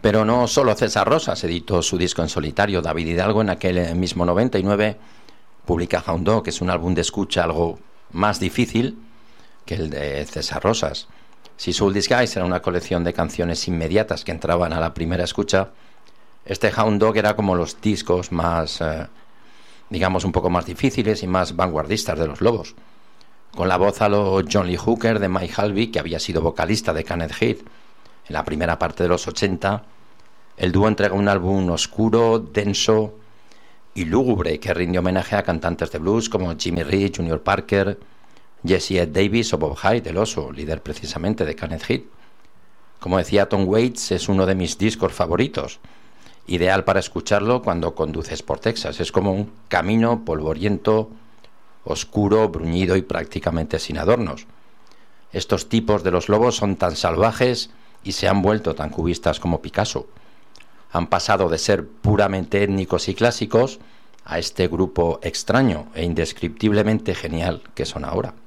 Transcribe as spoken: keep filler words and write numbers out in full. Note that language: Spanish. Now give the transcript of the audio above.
Pero no solo César Rosas editó su disco en solitario. David Hidalgo, en aquel mismo noventa y nueve, publica Hound Dog, que es un álbum de escucha algo más difícil que el de César Rosas. Si Soul Disguise era una colección de canciones inmediatas que entraban a la primera escucha, este Hound Dog era como los discos más, eh, digamos, un poco más difíciles y más vanguardistas de los Lobos. Con la voz a lo John Lee Hooker de Mike Halvey, que había sido vocalista de Canned Heat en la primera parte de los ochenta, el dúo entrega un álbum oscuro, denso y lúgubre que rinde homenaje a cantantes de blues como Jimmy Reed, Junior Parker, Jesse Ed Davis o Bob Hyde, el oso, líder precisamente de Canned Heat. Como decía Tom Waits, es uno de mis discos favoritos, ideal para escucharlo cuando conduces por Texas. Es como un camino polvoriento, oscuro, bruñido y prácticamente sin adornos. Estos tipos de los Lobos son tan salvajes y se han vuelto tan cubistas como Picasso. Han pasado de ser puramente étnicos y clásicos a este grupo extraño e indescriptiblemente genial que son ahora.